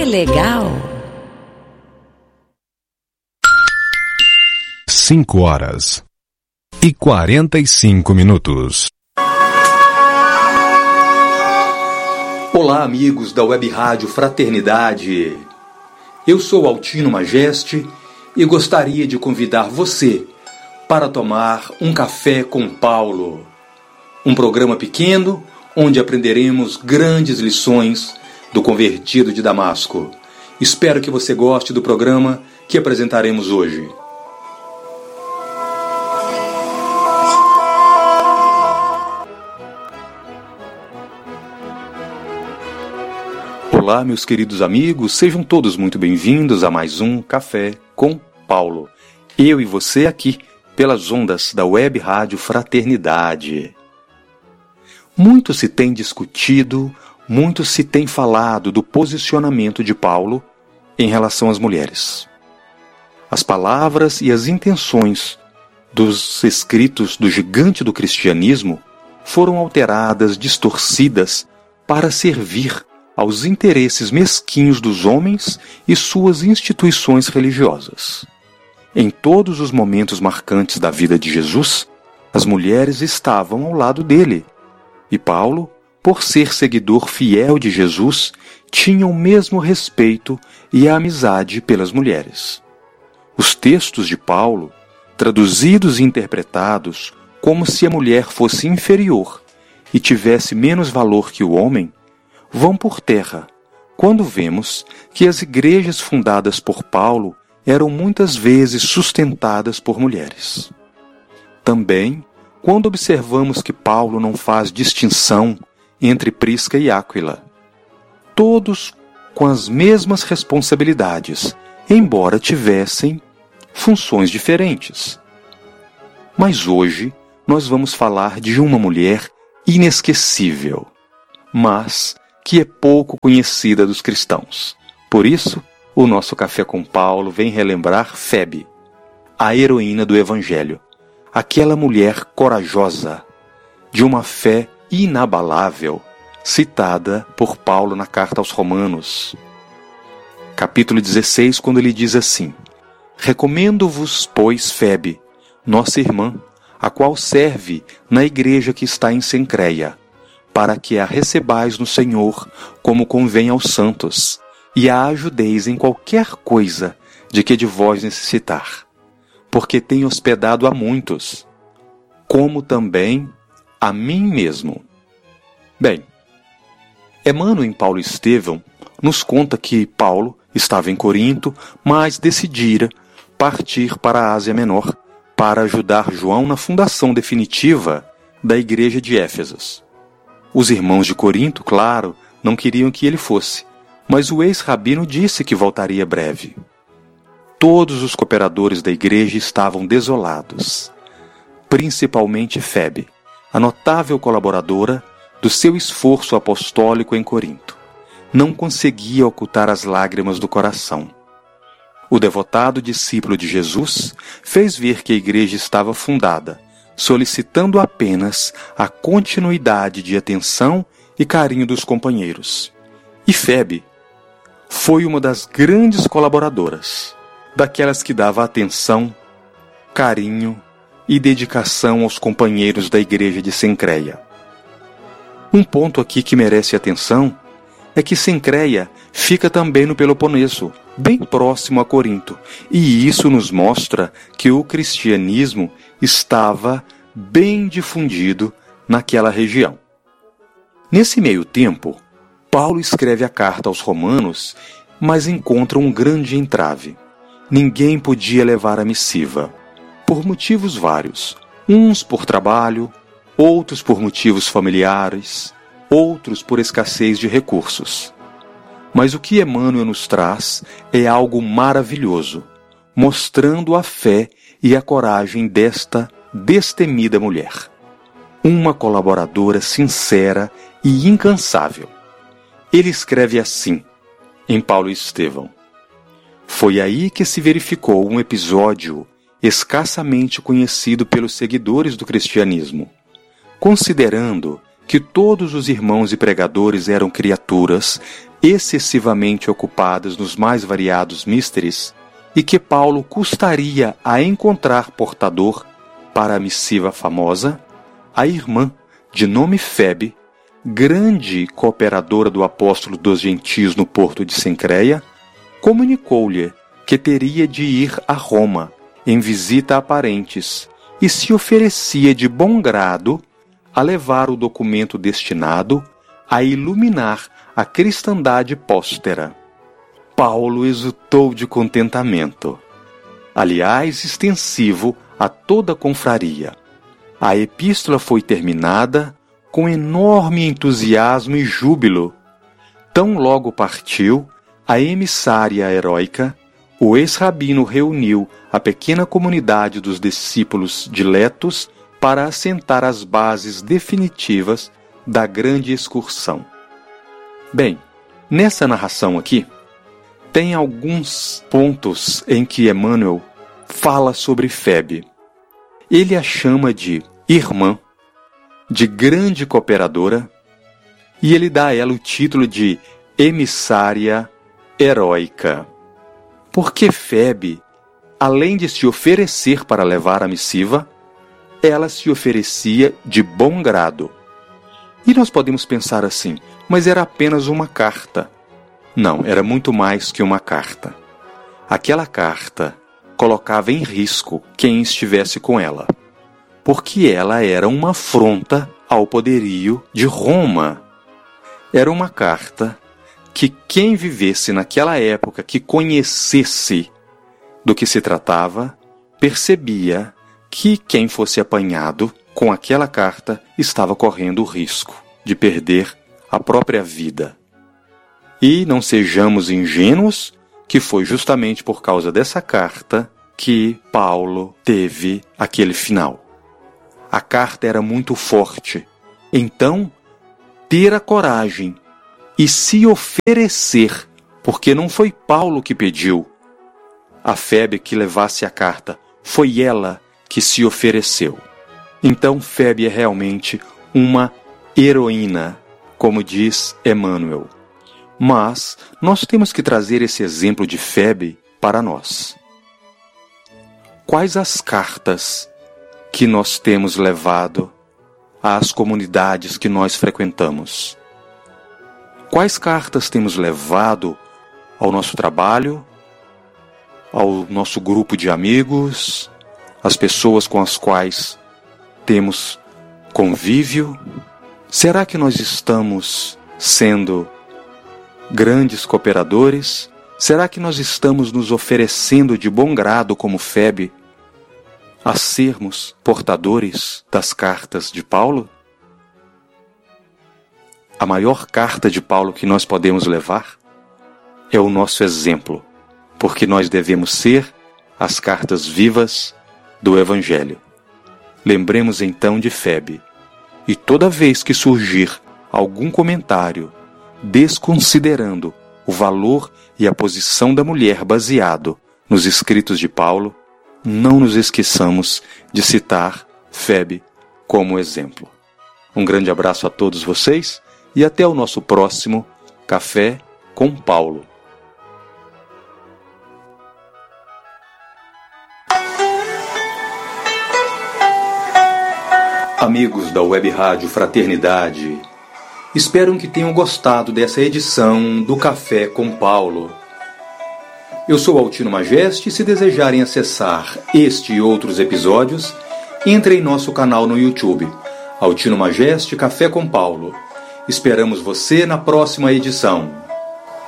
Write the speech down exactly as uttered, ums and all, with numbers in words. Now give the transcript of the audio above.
legal! Cinco horas e quarenta e cinco minutos. Olá, amigos da Web Rádio Fraternidade. Eu sou Altino Majeste e gostaria de convidar você para tomar um café com Paulo. Um programa pequeno onde aprenderemos grandes lições do convertido de Damasco. Espero que você goste do programa que apresentaremos hoje. Olá, meus queridos amigos, sejam todos muito bem-vindos a mais um Café com Paulo. Eu e você aqui, pelas ondas da Web Rádio Fraternidade. Muito se tem discutido, muito se tem falado do posicionamento de Paulo em relação às mulheres. As palavras e as intenções dos escritos do gigante do cristianismo foram alteradas, distorcidas, para servir aos interesses mesquinhos dos homens e suas instituições religiosas. Em todos os momentos marcantes da vida de Jesus, as mulheres estavam ao lado dele, e Paulo, por ser seguidor fiel de Jesus, tinha o mesmo respeito e a amizade pelas mulheres. Os textos de Paulo, traduzidos e interpretados como se a mulher fosse inferior e tivesse menos valor que o homem, vão por terra, quando vemos que as igrejas fundadas por Paulo eram muitas vezes sustentadas por mulheres. Também, quando observamos que Paulo não faz distinção entre Prisca e Áquila, todos com as mesmas responsabilidades, embora tivessem funções diferentes. Mas hoje nós vamos falar de uma mulher inesquecível, mas que é pouco conhecida dos cristãos. Por isso, o nosso Café com Paulo vem relembrar Febe, a heroína do Evangelho, aquela mulher corajosa, de uma fé inabalável, citada por Paulo na carta aos Romanos. Capítulo dezesseis, quando ele diz assim: Recomendo-vos, pois, Febe, nossa irmã, a qual serve na igreja que está em Cencreia, para que a recebais no Senhor como convém aos santos, e a ajudeis em qualquer coisa de que de vós necessitar, porque tem hospedado a muitos, como também a mim mesmo. Bem, Emmanuel em Paulo Estevão nos conta que Paulo estava em Corinto, mas decidira partir para a Ásia Menor para ajudar João na fundação definitiva da igreja de Éfeso. Os irmãos de Corinto, claro, não queriam que ele fosse, mas o ex-rabino disse que voltaria breve. Todos os cooperadores da igreja estavam desolados, principalmente Febe, a notável colaboradora do seu esforço apostólico em Corinto. Não conseguia ocultar as lágrimas do coração. O devotado discípulo de Jesus fez ver que a igreja estava fundada, solicitando apenas a continuidade de atenção e carinho dos companheiros. E Febe foi uma das grandes colaboradoras, daquelas que dava atenção, carinho e dedicação aos companheiros da igreja de Cencreia. Um ponto aqui que merece atenção é que Cencreia fica também no Peloponeso, bem próximo a Corinto, e isso nos mostra que o cristianismo estava bem difundido naquela região. Nesse meio tempo, Paulo escreve a carta aos Romanos, mas encontra um grande entrave. Ninguém podia levar a missiva, por motivos vários, uns por trabalho, outros por motivos familiares, outros por escassez de recursos. Mas o que Emmanuel nos traz é algo maravilhoso, mostrando a fé e a coragem desta destemida mulher. Uma colaboradora sincera e incansável. Ele escreve assim, em Paulo Estevão: Foi aí que se verificou um episódio escassamente conhecido pelos seguidores do cristianismo. Considerando que todos os irmãos e pregadores eram criaturas excessivamente ocupadas nos mais variados misteres e que Paulo custaria a encontrar portador para a missiva famosa, a irmã, de nome Febe, grande cooperadora do apóstolo dos gentios no porto de Cencreia, comunicou-lhe que teria de ir a Roma em visita a parentes e se oferecia de bom grado a levar o documento destinado a iluminar a cristandade póstera. Paulo exultou de contentamento, aliás extensivo a toda a confraria. A epístola foi terminada com enorme entusiasmo e júbilo. Tão logo partiu, a emissária heróica, o ex-rabino reuniu a pequena comunidade dos discípulos diletos para assentar as bases definitivas da grande excursão. Bem, nessa narração aqui, tem alguns pontos em que Emmanuel fala sobre Febe. Ele a chama de irmã, de grande cooperadora, e ele dá a ela o título de emissária heróica. Porque Febe, além de se oferecer para levar a missiva, ela se oferecia de bom grado. E nós podemos pensar assim, mas era apenas uma carta. Não, era muito mais que uma carta. Aquela carta colocava em risco quem estivesse com ela, porque ela era uma afronta ao poderio de Roma. Era uma carta que quem vivesse naquela época, que conhecesse do que se tratava, percebia que quem fosse apanhado com aquela carta estava correndo o risco de perder a própria vida. E não sejamos ingênuos, que foi justamente por causa dessa carta que Paulo teve aquele final. A carta era muito forte. Então, ter a coragem e se oferecer, porque não foi Paulo que pediu a Febe que levasse a carta, foi ela que se ofereceu. Então, Febe é realmente uma heroína, como diz Emmanuel. Mas nós temos que trazer esse exemplo de Febe para nós. Quais as cartas que nós temos levado às comunidades que nós frequentamos? Quais cartas temos levado ao nosso trabalho, ao nosso grupo de amigos, às pessoas com as quais temos convívio? Será que nós estamos sendo grandes cooperadores? Será que nós estamos nos oferecendo de bom grado como Febe a sermos portadores das cartas de Paulo? A maior carta de Paulo que nós podemos levar é o nosso exemplo, porque nós devemos ser as cartas vivas do Evangelho. Lembremos então de Febe, e toda vez que surgir algum comentário desconsiderando o valor e a posição da mulher baseado nos escritos de Paulo, não nos esqueçamos de citar Febe como exemplo. Um grande abraço a todos vocês e até o nosso próximo Café com Paulo. Amigos da Web Rádio Fraternidade, espero que tenham gostado dessa edição do Café com Paulo. Eu sou Altino Majeste e se desejarem acessar este e outros episódios, entre em nosso canal no YouTube, Altino Majeste Café com Paulo. Esperamos você na próxima edição.